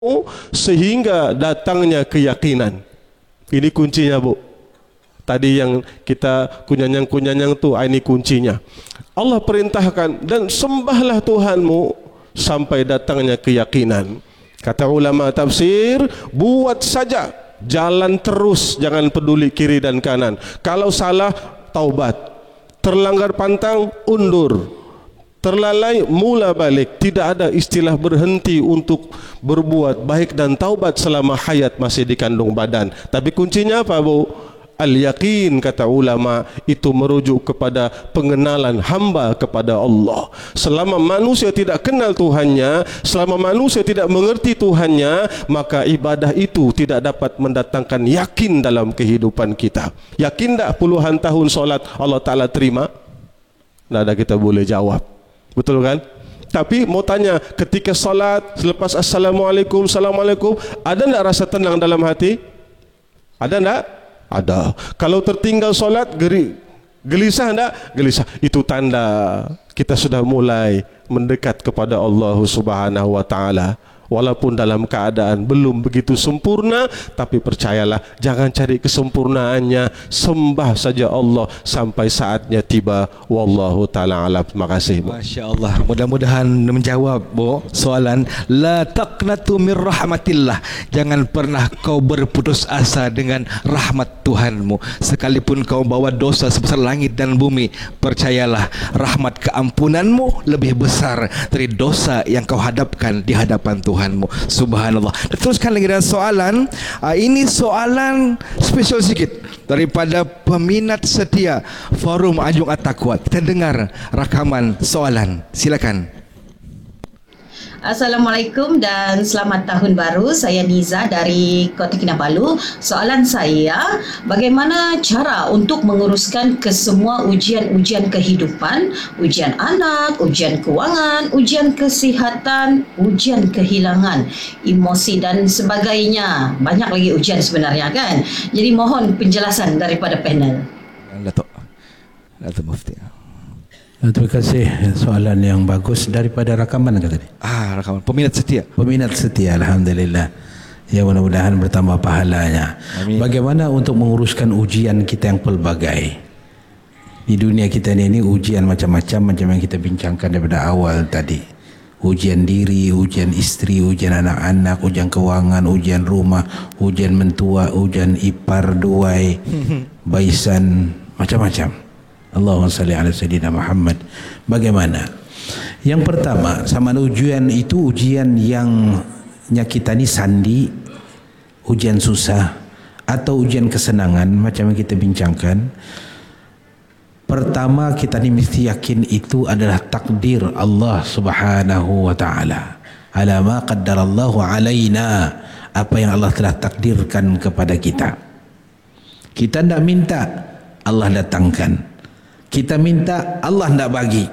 sehingga datangnya keyakinan. Ini kuncinya, Bu. Tadi yang kita kunyanyang-kunyanyang tu, ini kuncinya. Allah perintahkan, dan sembahlah Tuhanmu sampai datangnya keyakinan. Kata ulama tafsir, buat saja, jalan terus, jangan peduli kiri dan kanan. Kalau salah, taubat. Terlanggar pantang, undur. Terlalai, mula balik. Tidak ada istilah berhenti untuk berbuat baik dan taubat selama hayat masih dikandung badan. Tapi kuncinya apa, Bu? Al-yaqin, kata ulama, itu merujuk kepada pengenalan hamba kepada Allah. Selama manusia tidak kenal Tuhannya, selama manusia tidak mengerti Tuhannya, maka ibadah itu tidak dapat mendatangkan yakin dalam kehidupan kita. Yakin tak puluhan tahun solat Allah Ta'ala terima? Tidak ada kita boleh jawab. Betul kan? Tapi mau tanya, ketika salat, selepas assalamualaikum, assalamualaikum, ada tak rasa tenang dalam hati? Ada tak? Ada. Kalau tertinggal salat, gelisah tak? Gelisah. Itu tanda kita sudah mulai mendekat kepada Allah Subhanahu wa Ta'ala. Walaupun dalam keadaan belum begitu sempurna, tapi percayalah, jangan cari kesempurnaannya, sembah saja Allah sampai saatnya tiba. Wallahu ta'ala alam. Terima kasih, Bu. Masya Allah, mudah-mudahan menjawab, Bu, soalan. La taqnatu min rahmatillah. Jangan pernah kau berputus asa dengan rahmat Tuhanmu. Sekalipun kau bawa dosa sebesar langit dan bumi, percayalah, rahmat keampunanmu lebih besar dari dosa yang kau hadapkan di hadapan Tuhan. Subhanallah. Teruskan lagi dengan soalan. Ini soalan spesial sedikit daripada peminat setia Forum Anjung At-Taqwa. Kita dengar rakaman soalan. Silakan. Assalamualaikum dan selamat tahun baru. Saya Niza dari Kota Kinabalu. Soalan saya, bagaimana cara untuk menguruskan kesemua ujian-ujian kehidupan, ujian anak, ujian kewangan, ujian kesihatan, ujian kehilangan, emosi dan sebagainya. Banyak lagi ujian sebenarnya, kan? Jadi mohon penjelasan daripada panel. Datuk Mufti. Terima kasih, soalan yang bagus. Daripada rakaman kata tadi? Rakaman peminat setia. Peminat setia, alhamdulillah. Ya, mudah-mudahan bertambah pahalanya. Amin. Bagaimana untuk menguruskan ujian kita yang pelbagai? Di dunia kita ini ujian macam-macam, macam yang kita bincangkan daripada awal tadi. Ujian diri, ujian istri, ujian anak-anak, ujian kewangan, ujian rumah, ujian mentua, ujian ipar, duai, baisan, macam-macam. Allahumma salli ala Sayyidina Muhammad. Bagaimana? Yang pertama, sama ujian itu ujian yang kita ni sandi, ujian susah atau ujian kesenangan macam yang kita bincangkan. Pertama, kita ni mesti yakin itu adalah takdir Allah Subhanahu wa Ta'ala. Ala ma qaddarallahu alaina, apa yang Allah telah takdirkan kepada kita. Kita tidak minta, Allah datangkan. Kita minta, Allah tidak bagi.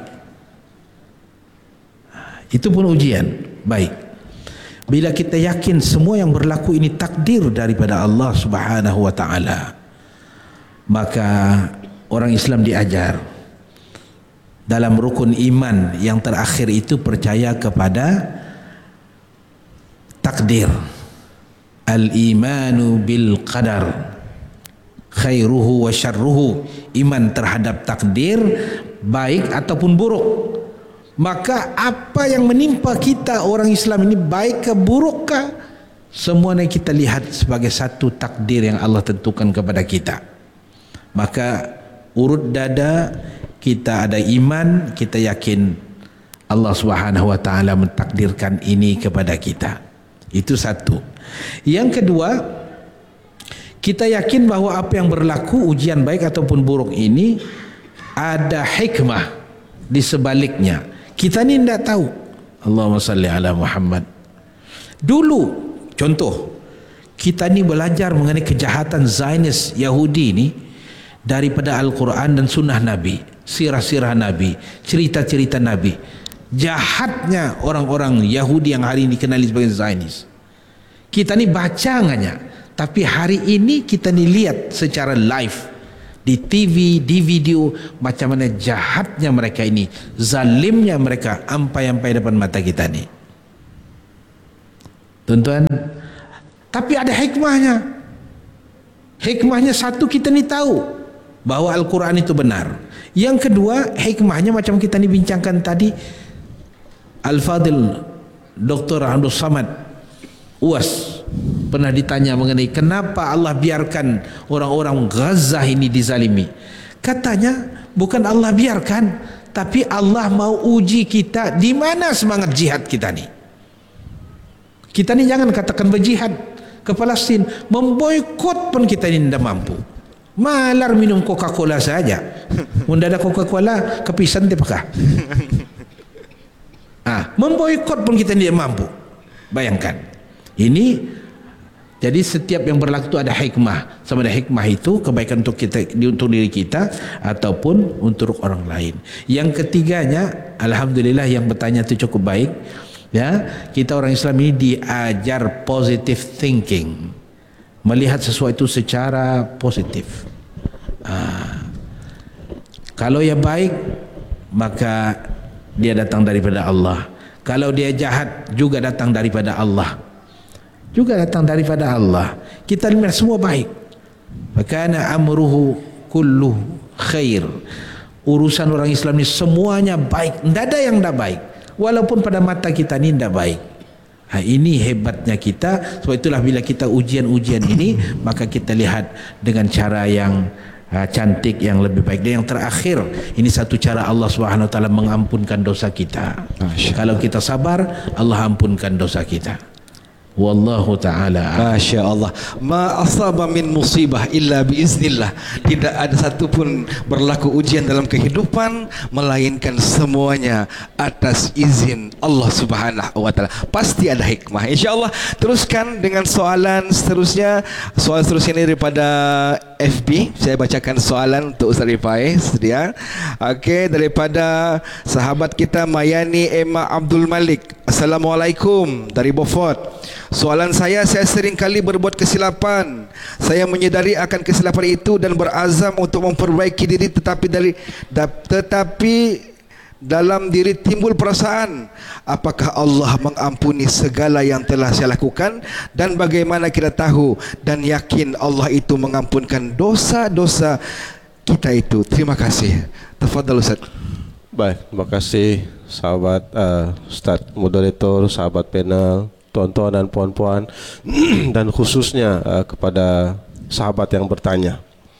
Itu pun ujian. Baik. Bila kita yakin semua yang berlaku ini takdir daripada Allah Subhanahu wa Ta'ala, maka orang Islam diajar dalam rukun iman yang terakhir itu percaya kepada takdir. Al-imanu bil qadar khairuhu wa syarruhu, iman terhadap takdir baik ataupun buruk. Maka apa yang menimpa kita orang Islam ini, baik ke buruk ke, semuanya kita lihat sebagai satu takdir yang Allah tentukan kepada kita. Maka urut dada kita ada iman, kita yakin Allah Subhanahu wa Ta'ala mentakdirkan ini kepada kita. Itu satu. Yang kedua, kita yakin bahawa apa yang berlaku, ujian baik ataupun buruk ini, ada hikmah di sebaliknya. Kita ni tidak tahu. Allahumma salli ala Muhammad. Dulu, contoh, kita ni belajar mengenai kejahatan Zionis Yahudi ni daripada Al-Quran dan Sunnah Nabi, sirah-sirah Nabi, cerita-cerita Nabi. Jahatnya orang-orang Yahudi yang hari ini dikenali sebagai Zionis. Kita ni baca nganya. Tapi hari ini kita ni lihat secara live di TV, di video, macam mana jahatnya mereka ini, zalimnya mereka, ampai-ampai depan mata kita ni. Tuan-tuan, tapi ada hikmahnya. Hikmahnya satu, kita ni tahu bahawa Al-Quran itu benar. Yang kedua, hikmahnya macam kita ni bincangkan tadi, Al-Fadil Dr. Abdul Samad UAS pernah ditanya mengenai kenapa Allah biarkan orang-orang Gaza ini dizalimi. Katanya bukan Allah biarkan, tapi Allah mau uji kita di mana semangat jihad kita ni. Kita ni jangan katakan berjihad ke Palestin, memboikot pun kita ni tidak mampu. Malar minum Coca-Cola saja. Mun ada Coca-Cola, kepisan dia pakah. Memboikot pun kita tidak mampu. Bayangkan. Ini jadi setiap yang berlaku itu ada hikmah. Sama ada hikmah itu kebaikan untuk kita, untuk diri kita ataupun untuk orang lain. Yang ketiganya, alhamdulillah yang bertanya itu cukup baik. Ya, kita orang Islam ini diajar positive thinking, melihat sesuatu secara positif. Kalau yang baik, maka dia datang daripada Allah. Kalau dia jahat, juga datang daripada Allah. Juga datang daripada Allah. Kita lihat semua baik. Makana amruhu kullu khair. Urusan orang Islam ini semuanya baik. Tidak ada yang tidak baik. Walaupun pada mata kita ini tidak baik. Ini hebatnya kita. Sebab itulah bila kita ujian-ujian ini, maka kita lihat dengan cara yang cantik, yang lebih baik. Dan yang terakhir, ini satu cara Allah SWT mengampunkan dosa kita. Kalau kita sabar, Allah ampunkan dosa kita. Wallahu ta'ala. Masya Allah. Ma asaba min musibah illa biiznillah. Tidak ada satu pun berlaku ujian dalam kehidupan melainkan semuanya atas izin Allah Subhanahu wa taala. Pasti ada hikmah. Insyaallah. Teruskan dengan soalan seterusnya. Soalan seterusnya ini daripada FB. Saya bacakan soalan untuk Ustaz Rifai sedia. Okey, daripada sahabat kita Mayani Emma Abdul Malik. Assalamualaikum dari Beaufort. Soalan saya sering kali berbuat kesilapan. Saya menyedari akan kesilapan itu dan berazam untuk memperbaiki diri, tetapi dalam diri timbul perasaan, apakah Allah mengampuni segala yang telah saya lakukan, dan bagaimana kita tahu dan yakin Allah itu mengampunkan dosa-dosa kita itu. Terima kasih. Tafadhal Ustaz. Baik, terima kasih sahabat Ustaz moderator, sahabat panel, tuan-tuan dan puan-puan, dan khususnya kepada sahabat yang bertanya.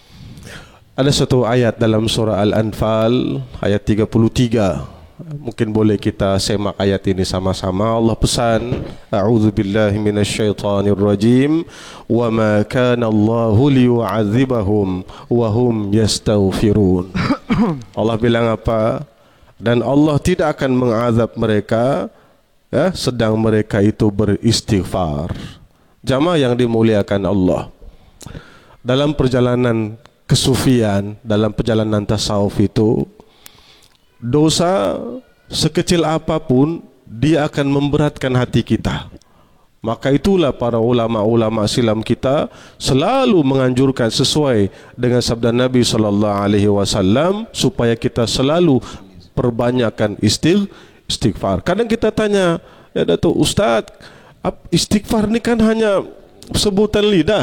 Ada satu ayat dalam surah Al-Anfal ayat 33. Mungkin boleh kita semak ayat ini sama-sama. Allah pesan, a'udzubillahi minasyaitonirrajim, wa ma kana Allahu liyu'adzibahum wa hum yastaghfirun. Allah bilang apa? Dan Allah tidak akan mengazab mereka sedang mereka itu beristighfar. Jamaah yang dimuliakan Allah, dalam perjalanan kesufian, dalam perjalanan tasawuf itu, dosa sekecil apapun dia akan memberatkan hati kita. Maka itulah para ulama-ulama silam kita selalu menganjurkan sesuai dengan sabda Nabi SAW supaya kita selalu perbanyakkan istighfar. Kadang kita tanya, ya Datuk Ustaz, istighfar ni kan hanya sebutan lidah.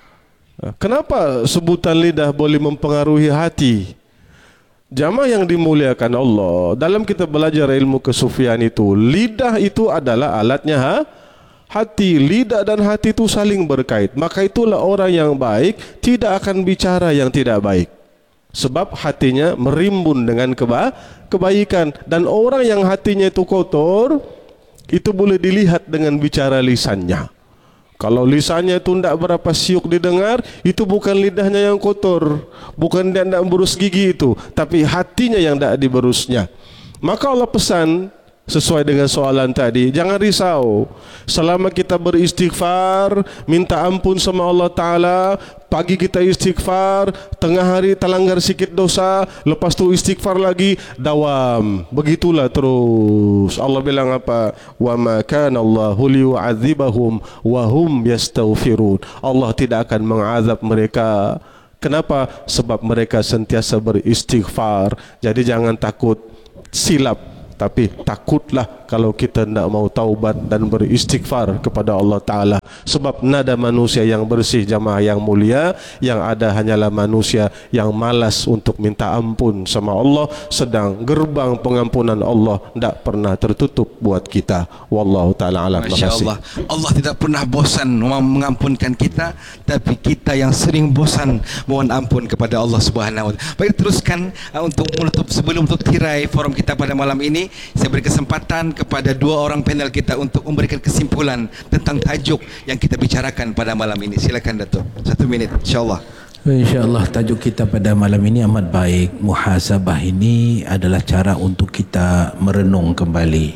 Kenapa sebutan lidah boleh mempengaruhi hati? Jamaah yang dimuliakan Allah, dalam kita belajar ilmu kesufian itu, lidah itu adalah alatnya hati. Lidah dan hati itu saling berkait. Maka itulah orang yang baik tidak akan bicara yang tidak baik, sebab hatinya merimbun dengan kebaikan. Dan orang yang hatinya itu kotor, itu boleh dilihat dengan bicara lisannya. Kalau lisannya itu tidak berapa siuk didengar, itu bukan lidahnya yang kotor, bukan dia tidak berus gigi itu, tapi hatinya yang tidak diberusnya. Maka Allah pesan sesuai dengan soalan tadi, jangan risau. Selama kita beristighfar, minta ampun sama Allah Ta'ala, pagi kita istighfar, tengah hari terlanggar sikit dosa, lepas tu istighfar lagi, dawam. Begitulah terus. Allah bilang apa? Wa ma kana Allahu liyu'adzibahum wa hum yastaghfirun. Allah tidak akan mengazab mereka. Kenapa? Sebab mereka sentiasa beristighfar. Jadi jangan takut silap Tapi takutlah kalau kita tidak mau taubat dan beristighfar kepada Allah Ta'ala. Sebab nada manusia yang bersih, jamaah yang mulia, yang ada hanyalah manusia yang malas untuk minta ampun sama Allah, sedang gerbang pengampunan Allah tidak pernah tertutup buat kita. Wallahu ta'ala alam. Masya Allah. Allah tidak pernah bosan mengampunkan kita, tapi kita yang sering bosan mohon ampun kepada Allah Subhanahu wa taala. Baik, teruskan untuk menutup, sebelum untuk tirai forum kita pada malam ini, saya beri kesempatan kepada dua orang panel kita untuk memberikan kesimpulan tentang tajuk yang kita bicarakan pada malam ini. Silakan Datuk. 1 minit insya-Allah. InsyaAllah tajuk kita pada malam ini amat baik. Muhasabah ini adalah cara untuk kita merenung kembali.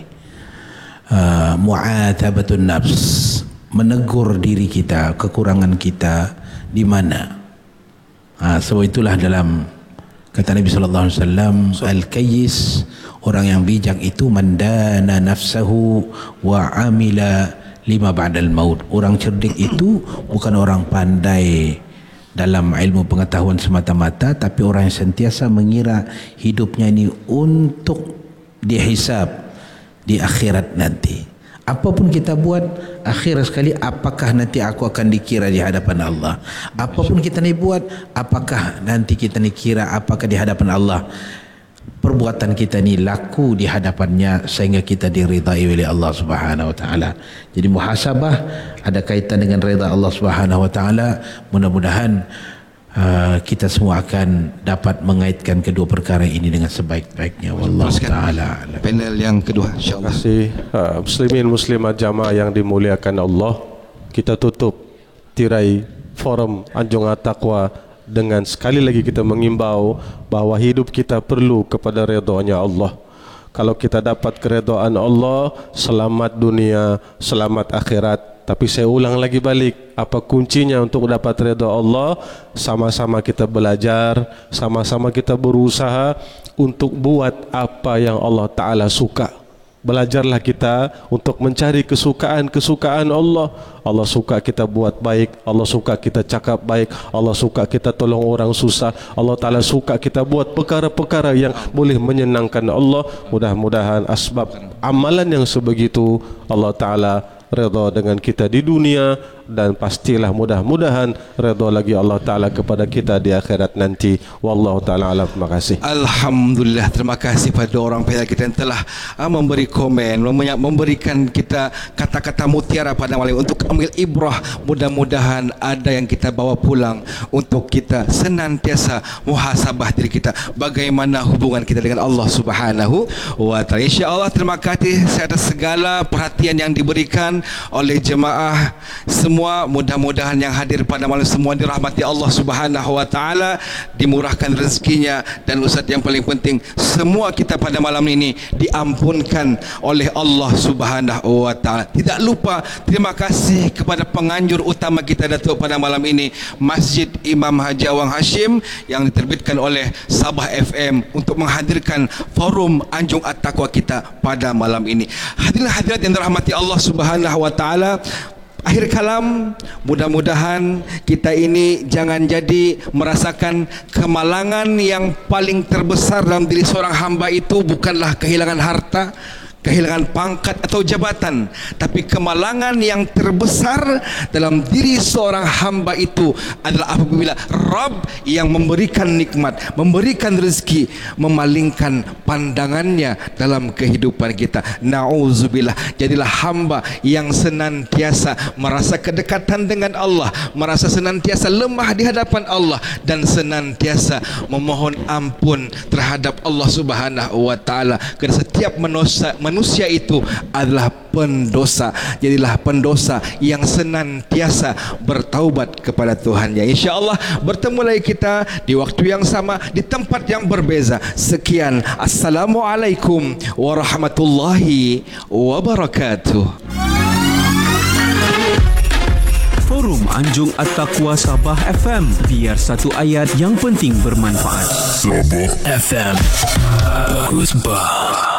Mu'atabatun nafs, menegur diri kita, kekurangan kita di mana. Sebab itulah dalam kata Nabi SAW, Al-Kayyis, orang yang bijak itu mandana nafsahu wa amila lima ba'dal maut. Orang cerdik itu bukan orang pandai dalam ilmu pengetahuan semata-mata, tapi orang yang sentiasa mengira hidupnya ini untuk dihisab di akhirat nanti. Apapun kita buat, akhir sekali apakah nanti aku akan dikira di hadapan Allah. Apapun kita ni buat, apakah nanti kita ni kira apakah di hadapan Allah. Perbuatan kita ni laku di hadapannya sehingga kita diridai oleh Allah Subhanahu wa taala. Jadi muhasabah ada kaitan dengan redha Allah Subhanahu wa taala. Mudah-mudahan kita semua akan dapat mengaitkan kedua perkara ini dengan sebaik-baiknya. Wallahu taala alam. Panel yang kedua insyaallah. Terima kasih muslimin muslimat jamaah yang dimuliakan Allah. Kita tutup tirai forum Anjung At-Taqwa dengan sekali lagi kita mengimbau bahawa hidup kita perlu kepada redha-Nya Allah. Kalau kita dapat keredaan Allah, selamat dunia, selamat akhirat. Tapi saya ulang lagi balik, apa kuncinya untuk dapat redha Allah? Sama-sama kita belajar, sama-sama kita berusaha untuk buat apa yang Allah Ta'ala suka. Belajarlah kita untuk mencari kesukaan Allah. Allah suka kita buat baik, Allah suka kita cakap baik, Allah suka kita tolong orang susah, Allah Ta'ala suka kita buat perkara-perkara yang boleh menyenangkan Allah. Mudah-mudahan asbab amalan yang sebegitu Allah Ta'ala redha dengan kita di dunia, dan pastilah mudah-mudahan redha lagi Allah Ta'ala kepada kita di akhirat nanti. Wallahu ta'ala alam. Terima kasih. Alhamdulillah, terima kasih pada orang panel kita yang telah memberi komen, memberikan kita kata-kata mutiara pada malam untuk ambil ibrah. Mudah-mudahan ada yang kita bawa pulang untuk kita senantiasa muhasabah diri kita, bagaimana hubungan kita dengan Allah Subhanahu wa taala. Insya-Allah terima kasih atas segala perhatian yang diberikan oleh jemaah semua. Mudah-mudahan yang hadir pada malam semua dirahmati Allah Subhanahu wa taala, dimurahkan rezekinya, dan ustaz yang paling penting semua kita pada malam ini diampunkan oleh Allah Subhanahu wa taala. Tidak lupa terima kasih kepada penganjur utama kita Datuk pada malam ini, Masjid Imam Haji Awang Hashim yang diterbitkan oleh Sabah FM untuk menghadirkan forum Anjung At-Taqwa kita pada malam ini. Hadirin hadirat yang dirahmati Allah Subhanahu wa taala, akhir kalam, mudah-mudahan kita ini jangan jadi merasakan kemalangan yang paling terbesar dalam diri seorang hamba itu bukanlah kehilangan harta, kehilangan pangkat atau jabatan, tapi kemalangan yang terbesar dalam diri seorang hamba itu adalah apabila Rabb yang memberikan nikmat, memberikan rezeki, memalingkan pandangannya dalam kehidupan kita. Na'udzubillah. Jadilah hamba yang senantiasa merasa kedekatan dengan Allah, merasa senantiasa lemah di hadapan Allah, dan senantiasa memohon ampun terhadap Allah Subhanahu wa taala, kerana setiap manusia itu adalah pendosa. Jadilah pendosa yang senantiasa bertaubat kepada Tuhannya. InsyaAllah bertemu lagi kita di waktu yang sama, di tempat yang berbeza. Sekian, Assalamualaikum warahmatullahi wabarakatuh. Forum Anjung At-Taqwa Sabah FM, biar satu ayat yang penting bermanfaat. Sabah FM, bagus bah.